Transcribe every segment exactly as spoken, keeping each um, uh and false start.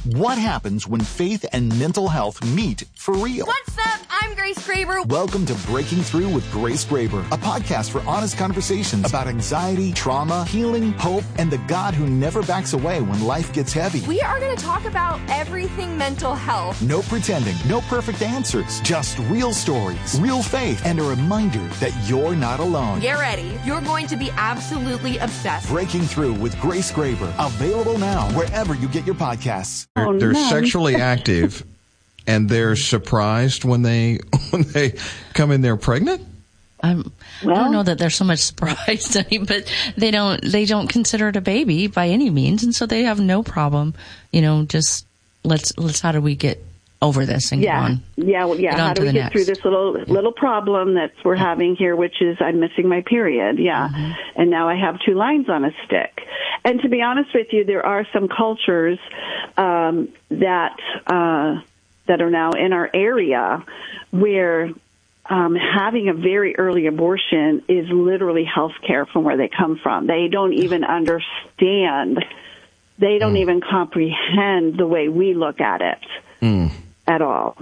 What happens when faith and mental health meet for real? What's up? I'm Grace Graber. Welcome to Breaking Through with Grace Graber, a podcast for honest conversations about anxiety, trauma, healing, hope, and the God who never backs away when life gets heavy. We are going to talk about everything mental health. No pretending, no perfect answers, just real stories, real faith, and a reminder that you're not alone. Get ready. You're going to be absolutely obsessed. Breaking Through with Grace Graber, available now wherever you get your podcasts. They're, Oh, they're no. sexually active, and they're surprised when they when they come in there pregnant. I'm, Well- I don't know that they're so much surprised, I mean, but they don't they don't consider it a baby by any means, and so they have no problem. You know, just let's let's how do we get over this and Yeah, get on? yeah, well, yeah. Get How on do to we the get through next. this little little problem that we're having here, which is I'm missing my period? Yeah, Mm-hmm. and now I have two lines on a stick. And to be honest with you, there are some cultures um, that uh, that are now in our area where um, having a very early abortion is literally health care from where they come from. They don't even understand. They don't Mm. even comprehend the way we look at it Mm. at all.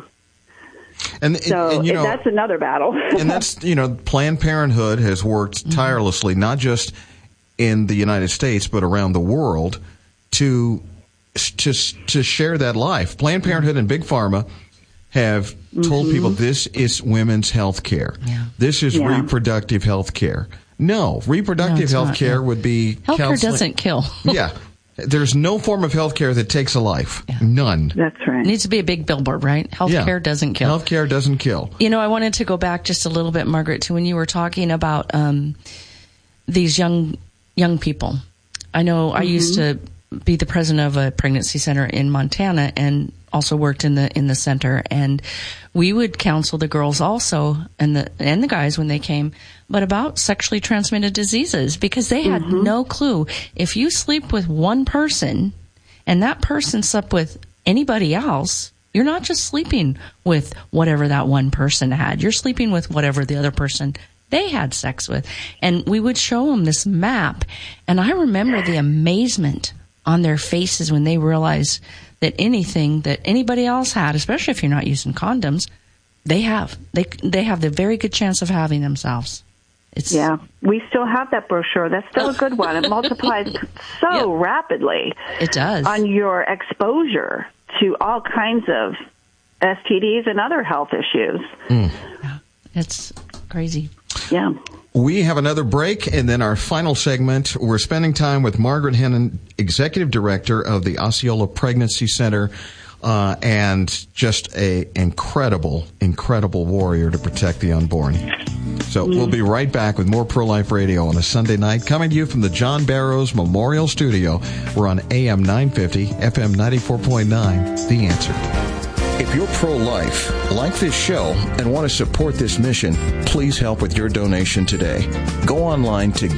And, So and, and you know, that's another battle. and that's, you know, Planned Parenthood has worked tirelessly, not just in the United States, but around the world to, to, to share that life. Planned Parenthood and Big Pharma have told people this is women's health care. Yeah. This is Yeah. reproductive health care. No, reproductive No, it's health not, care yeah. would be Healthcare counseling. doesn't kill. Yeah. There's no form of health care that takes a life. None. That's right. It needs to be a big billboard, right? Healthcare Yeah. doesn't kill. Healthcare doesn't kill. You know, I wanted to go back just a little bit, Margaret, to when you were talking about um, these young young people. I know I used to be the president of a pregnancy center in Montana and also worked in the in the center, and we would counsel the girls also and the and the guys when they came, but about sexually transmitted diseases because they had no clue. If you sleep with one person and that person slept with anybody else, you're not just sleeping with whatever that one person had. You're sleeping with whatever the other person they had sex with. And we would show them this map. And I remember the amazement on their faces when they realized that anything that anybody else had, especially if you're not using condoms, they have. They they have the very good chance of having themselves. It's Yeah, we still have that brochure. That's still a good one. It multiplies so Yeah. rapidly It does. on your exposure to all kinds of S T Ds and other health issues. It's crazy. Yeah. We have another break, and then our final segment, we're spending time with Margaret Hennon, Executive Director of the Osceola Pregnancy Center, uh, and just a incredible, incredible warrior to protect the unborn. So we'll be right back with more Pro-Life Radio on a Sunday night, coming to you from the John Barrows Memorial Studio. We're on A M nine fifty, F M ninety-four point nine, The Answer. If you're pro-life, like this show, and want to support this mission, please help with your donation today. Go online to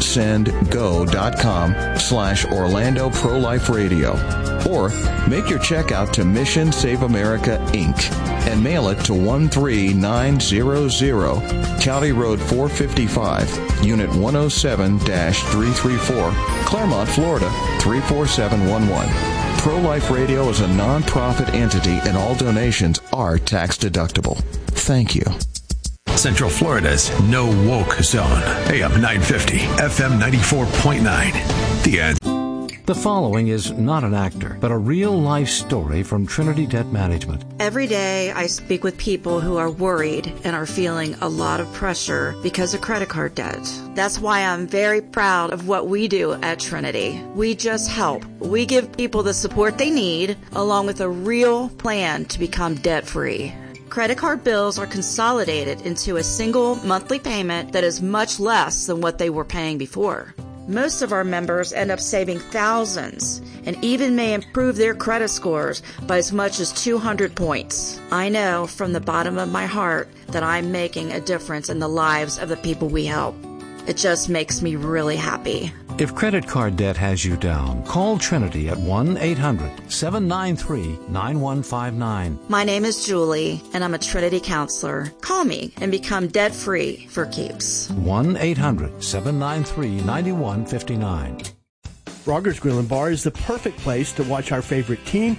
givesendgo.com slash Orlando Pro-Life Radio. Or make your check out to Mission Save America, Incorporated and mail it to one three nine zero zero, County Road four fifty-five, Unit one oh seven dash three thirty-four, Claremont, Florida three four seven one one. Pro-Life Radio is a non-profit entity and all donations are tax deductible. Thank you. Central Florida's no woke zone. A M nine fifty, F M ninety-four point nine. The Answer. The following is not an actor, but a real-life story from Trinity Debt Management. Every day I speak with people who are worried and are feeling a lot of pressure because of credit card debt. That's why I'm very proud of what we do at Trinity. We just help. We give people the support they need, along with a real plan to become debt-free. Credit card bills are consolidated into a single monthly payment that is much less than what they were paying before. Most of our members end up saving thousands and even may improve their credit scores by as much as two hundred points. I know from the bottom of my heart that I'm making a difference in the lives of the people we help. It just makes me really happy. If credit card debt has you down, call Trinity at one eight hundred seven nine three nine one five nine. My name is Julie, and I'm a Trinity counselor. Call me and become debt-free for keeps. one eight hundred seven nine three nine one five nine. Rogers Grill and Bar is the perfect place to watch our favorite team